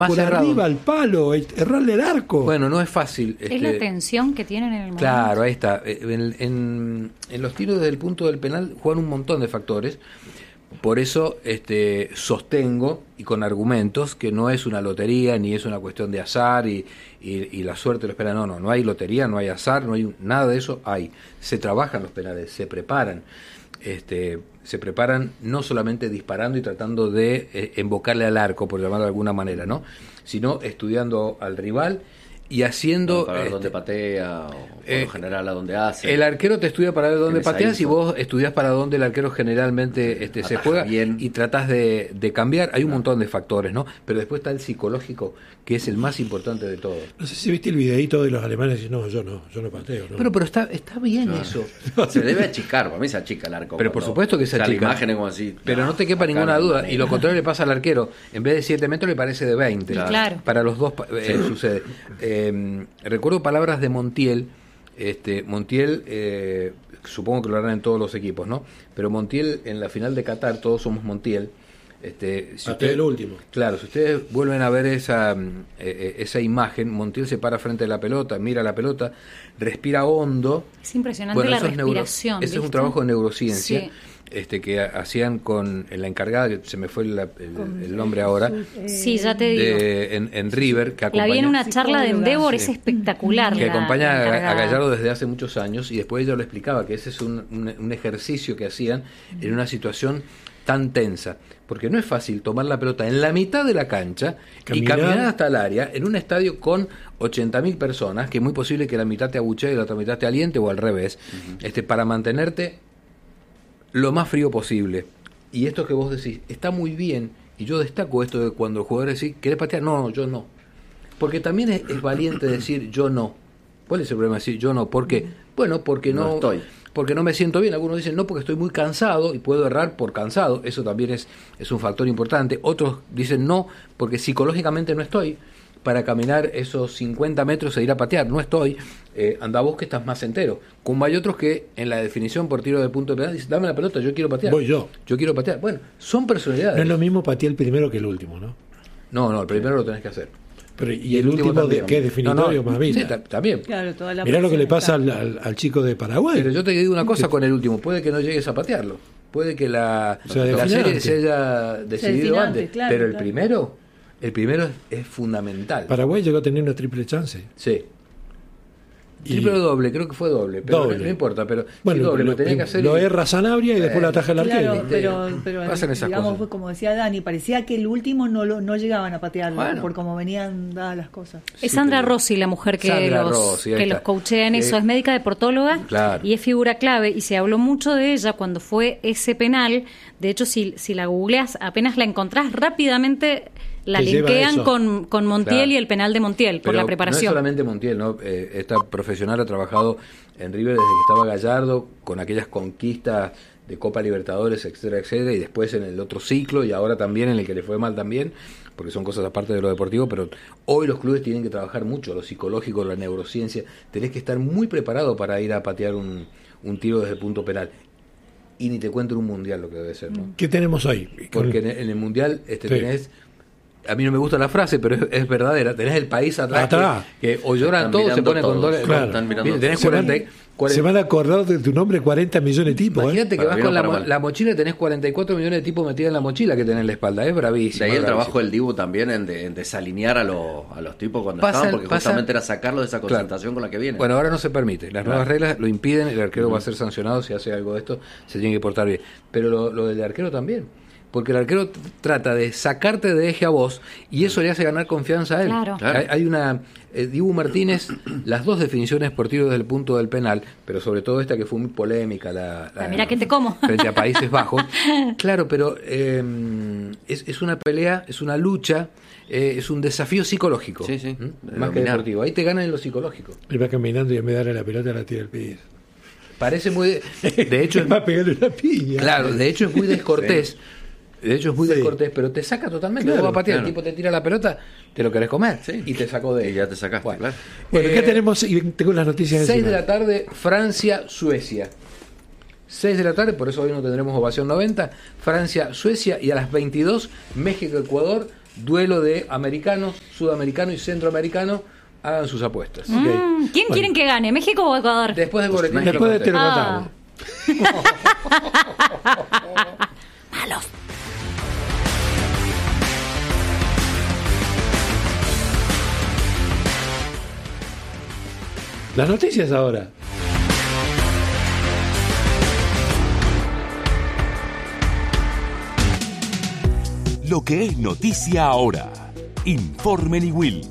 por cerrado. Arriba al palo, errarle el arco. Bueno, no es fácil. Es la tensión que tienen en el momento. Claro, ahí está. En los tiros desde el punto del penal juegan un montón de factores. Por eso sostengo, y con argumentos, que no es una lotería, ni es una cuestión de azar y la suerte lo espera. No hay lotería, no hay azar, no hay nada de eso. Se trabajan los penales, se preparan. Se preparan no solamente disparando y tratando de embocarle al arco, por llamarlo de alguna manera, ¿no? Sino estudiando al rival y haciendo... Para ver dónde patea, o por lo general a dónde hace. El arquero te estudia para ver dónde pateas y vos estudiás para dónde el arquero generalmente se juega bien. Y tratás de cambiar. Hay un montón de factores, ¿no? Pero después está el psicológico, que es el más importante de todos. No sé si viste el videíto de los alemanes y dicen, yo no pateo. No. Pero está bien eso. Se debe achicar, para mí se achica el arco. Pero por supuesto que se achica. La imagen es como así. Pero no te quepa ninguna duda. Y lo contrario le pasa al arquero. En vez de 7 metros le parece de 20. Claro. Para los dos sucede. Recuerdo palabras de Montiel. Montiel, supongo que lo harán en todos los equipos, ¿no? Pero Montiel, en la final de Qatar, todos somos Montiel. El último. Claro, si ustedes vuelven a ver esa imagen, Montiel se para frente de la pelota, mira la pelota, respira hondo. Es impresionante la respiración. Ese es un trabajo de neurociencia. Sí. Que hacían con la encargada, que se me fue el nombre ahora. Sí, ya te digo. En River, que acompaña, la vi en una charla de Endeavor, es espectacular. Que acompaña a Gallardo desde hace muchos años, y después ella lo explicaba, que ese es un ejercicio que hacían en una situación tan tensa. Porque no es fácil tomar la pelota en la mitad de la cancha y caminar hasta el área en un estadio con 80.000 personas, que es muy posible que la mitad te abuchee y la otra mitad te aliente, o al revés, para mantenerte lo más frío posible. Y esto que vos decís está muy bien, y yo destaco esto de cuando el jugador dice, ¿querés patear? No, yo no. Porque también es valiente decir yo no. ¿Cuál es el problema de decir yo no? ¿Por qué? Bueno, porque no estoy. Porque no me siento bien. Algunos dicen no, porque estoy muy cansado y puedo errar por cansado. Eso también es un factor importante. Otros dicen no, porque psicológicamente no estoy para caminar esos 50 metros e ir a patear. No estoy. Anda vos que estás más entero. Como hay otros que en la definición por tiro de punto de penal dicen, dame la pelota, yo quiero patear. Voy yo. Yo quiero patear. Bueno, son personalidades. No es lo mismo patear el primero que el último, ¿no? No, el primero lo tenés que hacer. Pero, ¿y el último de qué definitorio más bien? Sí, también. Claro, mirá lo que le pasa al chico de Paraguay. Pero yo te digo una cosa con el último, puede que no llegues a patearlo. Puede que la serie se haya decidido antes. Claro, pero el primero es fundamental. Paraguay llegó a tener una triple chance. Sí. Triple o doble, creo que fue doble, pero no importa, pero bueno, doble, lo tenía que hacer. Lo erra Sanabria y después la ataja el arquero. Pero pasan esas digamos, cosas. Como decía Dani, parecía que el último no llegaban a patearlo, por cómo venían dadas las cosas. Es Sandra Rossi la mujer que los coachea en eso, es médica deportóloga, claro, y es figura clave, y se habló mucho de ella cuando fue ese penal. De hecho, si la googleas, apenas la encontrás rápidamente. La linkean con Montiel, claro, y el penal de Montiel, por la preparación. No es solamente Montiel, ¿no? Esta profesional ha trabajado en River desde que estaba Gallardo, con aquellas conquistas de Copa Libertadores, etcétera, etcétera, y después en el otro ciclo, y ahora también en el que le fue mal también, porque son cosas aparte de lo deportivo, pero hoy los clubes tienen que trabajar mucho, lo psicológico, la neurociencia, tenés que estar muy preparado para ir a patear un tiro desde el punto penal. Y ni te cuento en un mundial lo que debe ser, ¿no? ¿Qué tenemos hoy? Porque en el mundial tenés... A mí no me gusta la frase, pero es verdadera. Tenés el país atrás. Que o lloran todos, se ponen con dólares. Claro. Tenés 40. Se van a acordar de tu nombre 40 millones de tipos. Imagínate que vas con la mochila y tenés 44 millones de tipos metidos en la mochila que tenés en la espalda. Es bravísimo. De ahí el trabajo del Dibu también en desalinear a los tipos cuando estaban, porque justamente era sacarlos de esa concentración, claro, con la que vienen. Bueno, ahora no se permite. Las nuevas reglas lo impiden. El arquero va a ser sancionado si hace algo de esto. Se tiene que portar bien. Pero lo del arquero también. Porque el arquero trata de sacarte de eje a vos y eso le hace ganar confianza a él. Claro. Hay una... Dibu Martínez, las dos definiciones por tiro desde el punto del penal, pero sobre todo esta que fue muy polémica, mira que te como. Frente a Países Bajos. Claro, pero es una pelea, es una lucha, es un desafío psicológico. Sí. Más que deportivo. Ahí te ganan en lo psicológico. Él va caminando y en vez de darle la pelota la tira al piso. Parece muy... De hecho... va a pegarle una piña. Claro, de hecho es muy descortés. Sí. De hecho es muy descortés, pero te saca totalmente. Claro, vos vas a patear, claro. el tipo te tira la pelota, te lo querés comer, sí, y te sacó de ella. Y ya te sacaste, bueno, claro. Bueno, ¿qué tenemos? Y tengo las noticias 6 de la tarde, Francia, Suecia. 6 de la tarde, por eso hoy no tendremos ovación 90. Francia, Suecia, y a las 22, México, Ecuador, duelo de americanos, sudamericanos y centroamericanos. Hagan sus apuestas. ¿Quién quieren que gane? ¿México o Ecuador? Después del boletín. Después te lo contamos. Malos. Las noticias ahora. Lo que es noticia ahora. Informe Niwil.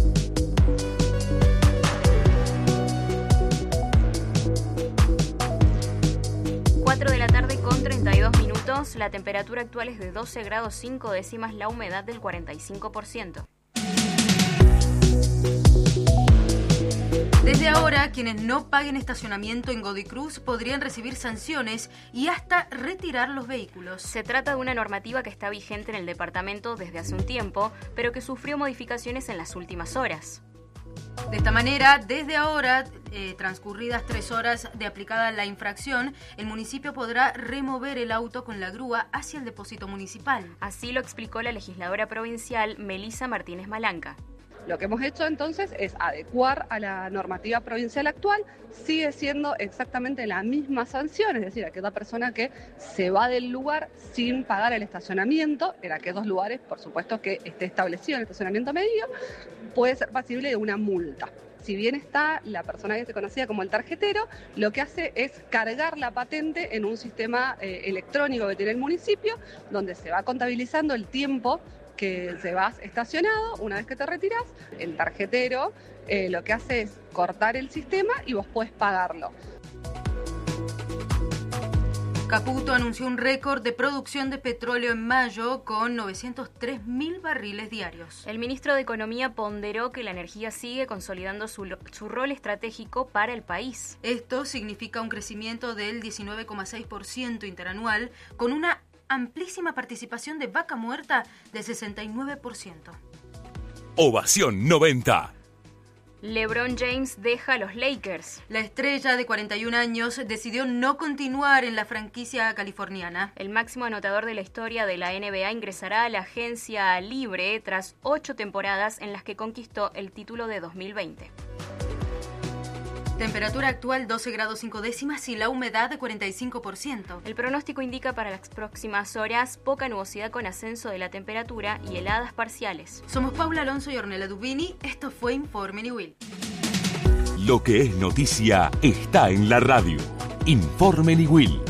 4 de la tarde con 32 minutos. La temperatura actual es de 12 grados 5 décimas, la humedad del 45%. Desde ahora, quienes no paguen estacionamiento en Godoy Cruz podrían recibir sanciones y hasta retirar los vehículos. Se trata de una normativa que está vigente en el departamento desde hace un tiempo, pero que sufrió modificaciones en las últimas horas. De esta manera, desde ahora, transcurridas 3 horas de aplicada la infracción, el municipio podrá remover el auto con la grúa hacia el depósito municipal. Así lo explicó la legisladora provincial Melisa Martínez Malanca. Lo que hemos hecho entonces es adecuar a la normativa provincial actual, sigue siendo exactamente la misma sanción, es decir, aquella persona que se va del lugar sin pagar el estacionamiento, en aquellos lugares, por supuesto que esté establecido el estacionamiento medido, puede ser pasible de una multa. Si bien está la persona que se conocía como el tarjetero, lo que hace es cargar la patente en un sistema electrónico que tiene el municipio, donde se va contabilizando el tiempo que se vas estacionado. Una vez que te retiras, el tarjetero lo que hace es cortar el sistema y vos podés pagarlo. Caputo anunció un récord de producción de petróleo en mayo con 903.000 barriles diarios. El ministro de Economía ponderó que la energía sigue consolidando su rol estratégico para el país. Esto significa un crecimiento del 19,6% interanual con una amplísima participación de Vaca Muerta del 69%. Ovación 90. LeBron James deja a los Lakers. La estrella de 41 años decidió no continuar en la franquicia californiana. El máximo anotador de la historia de la NBA ingresará a la agencia libre tras 8 temporadas en las que conquistó el título de 2020. Temperatura actual 12 grados 5 décimas y la humedad de 45%. El pronóstico indica para las próximas horas poca nubosidad con ascenso de la temperatura y heladas parciales. Somos Paula Alonso y Ornella Dubini. Esto fue Informe Niwil. Lo que es noticia está en la radio. Informe Niwil.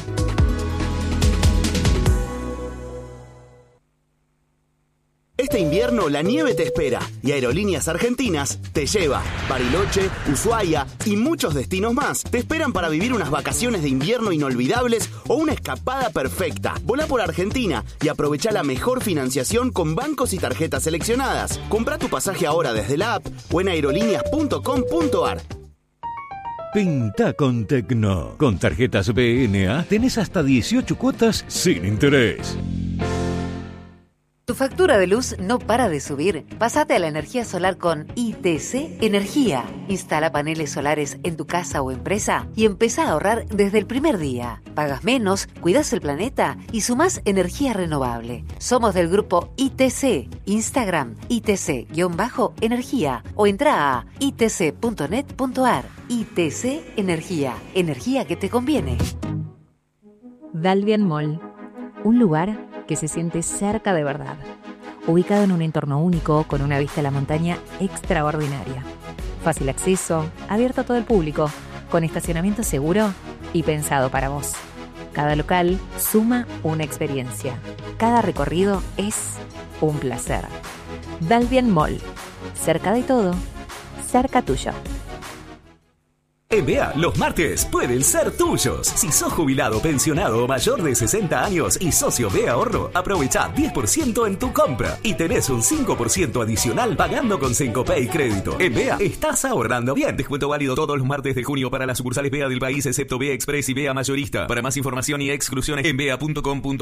Este invierno la nieve te espera y Aerolíneas Argentinas te lleva. Bariloche, Ushuaia y muchos destinos más te esperan para vivir unas vacaciones de invierno inolvidables o una escapada perfecta. Volá por Argentina y aprovecha la mejor financiación con bancos y tarjetas seleccionadas. Comprá tu pasaje ahora desde la app o en aerolíneas.com.ar. Pinta con Tecno. Con tarjetas BNA tenés hasta 18 cuotas sin interés. ¿Tu factura de luz no para de subir? Pásate a la energía solar con ITC Energía. Instala paneles solares en tu casa o empresa y empezá a ahorrar desde el primer día. Pagas menos, cuidas el planeta y sumás energía renovable. Somos del grupo ITC. Instagram ITC-energía o entra a itc.net.ar. ITC Energía. Energía que te conviene. Dalvian Mall. Un lugar que se siente cerca de verdad, ubicado en un entorno único con una vista a la montaña extraordinaria. Fácil acceso, abierto a todo el público, con estacionamiento seguro y pensado para vos. Cada local suma una experiencia. Cada recorrido es un placer. Dalvian Mall. Cerca de todo, cerca tuyo. En BEA, los martes pueden ser tuyos. Si sos jubilado, pensionado o mayor de 60 años y socio de ahorro, aprovecha 10% en tu compra y tenés un 5% adicional pagando con Syncopay Crédito. En BEA, estás ahorrando bien. Descuento válido todos los martes de junio para las sucursales BEA del país, excepto BEA Express y BEA Mayorista. Para más información y exclusiones en bea.com.ar.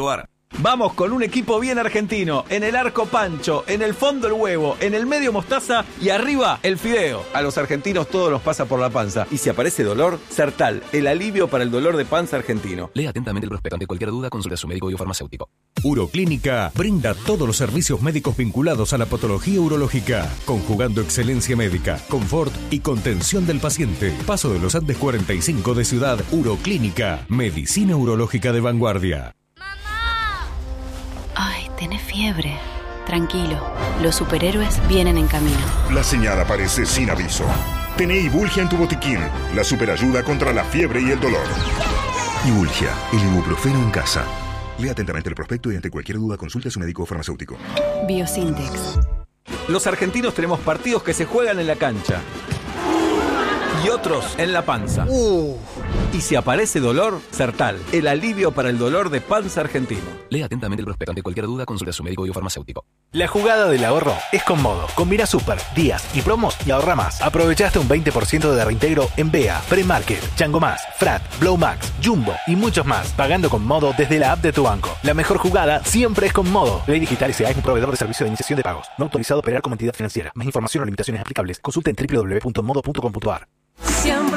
Vamos con un equipo bien argentino. En el arco Pancho, en el fondo el huevo, en el medio mostaza y arriba el fideo. A los argentinos todo nos pasa por la panza. Y si aparece dolor, Sertal, el alivio para el dolor de panza argentino. Lea atentamente el prospecto. Ante cualquier duda, consulte a su médico y farmacéutico. Uroclínica brinda todos los servicios médicos vinculados a la patología urológica, conjugando excelencia médica, confort y contención del paciente. Paso de los Andes 45 de Ciudad. Uroclínica, medicina urológica de vanguardia. Ay, tenés fiebre. Tranquilo, los superhéroes vienen en camino. La señal aparece sin aviso. Tené Ibulgia en tu botiquín, la superayuda contra la fiebre y el dolor. Ibulgia, el ibuprofeno en casa. Lea atentamente el prospecto y ante cualquier duda consulte a su médico o farmacéutico. Biosintex. Los argentinos tenemos partidos que se juegan en la cancha y otros en la panza. Y si aparece dolor, Sertal, el alivio para el dolor de panza argentino. Lea atentamente el prospecto. Ante cualquier duda, consulte a su médico y farmacéutico. La jugada del ahorro es con Modo. Combina super, días y promos y ahorra más. Aprovechaste un 20% de reintegro en BEA, Premarket, Chango Más, Frat, Blow Max, Jumbo y muchos más. Pagando con Modo desde la app de tu banco. La mejor jugada siempre es con Modo. Ley Digital S.A. es un proveedor de servicio de iniciación de pagos. No autorizado a operar como entidad financiera. Más información o limitaciones aplicables. Consulta en www.modo.com.ar. Siempre